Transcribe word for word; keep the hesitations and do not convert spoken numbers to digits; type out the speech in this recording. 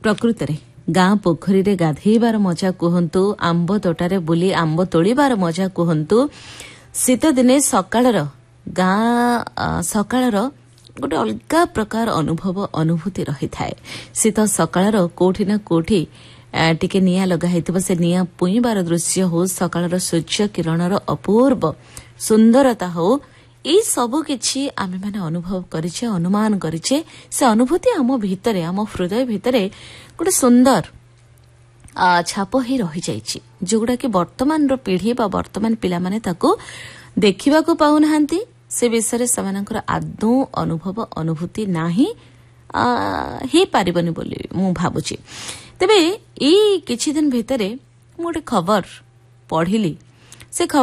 ପ୍ରକୃତରେ ଗାଁ ପୋଖରୀରେ ଗାଧେଇବାର ମଜା କୁହନ୍ତୁ, ଆମ୍ବ ତୋଟାରେ ବୁଲି ଆମ୍ବ ତୋଳିବାର ମଜା କୁହନ୍ତୁ, ଶୀତ ଦିନେ ସକାଳର ଗାଁ ସକାଳର ଗୋଟେ ଅଲଗା ପ୍ରକାର ଅନୁଭବ ଅନୁଭୂତି ରହିଥାଏ। ଶୀତ ସକାଳର କୋଉଠି ନା କୋଉଠି ଟିକେ ନିଆଁ ଲଗା ହେଇଥିବ, ସେ ନିଆଁ ପୁଇଁବାର ଦୃଶ୍ୟ ହଉ, ସକାଳର ସୂର୍ଯ୍ୟ କିରଣର ଅପୂର୍ବ ସୁନ୍ଦରତା ହଉ, ଏଇ ସବୁ କିଛି ଆମେମାନେ ଅନୁଭବ କରିଛେ, ଅନୁମାନ କରିଛେ। ସେ ଅନୁଭୂତି ଆମ ଭିତରେ, ଆମ ହୃଦୟ ଭିତରେ ଗୋଟେ ସୁନ୍ଦର ଛାପ ହେଇ ରହିଯାଇଛି, ଯୋଉଗୁଡା କି ବର୍ତ୍ତମାନର ପିଢି ବା ବର୍ତ୍ତମାନ ପିଲାମାନେ ତାକୁ ଦେଖିବାକୁ ପାଉନାହାନ୍ତି। ସେ ବିଷୟରେ ସେମାନଙ୍କର ଆଦୌ ଅନୁଭବ ଅନୁଭୂତି ନାହିଁ, ହେଇପାରିବନି ବୋଲି ମୁଁ ଭାବୁଛି। ତେବେ ଏଇ କିଛି ଦିନ ଭିତରେ ମୁଁ ଗୋଟେ ଖବର ପଢିଲି। ସେ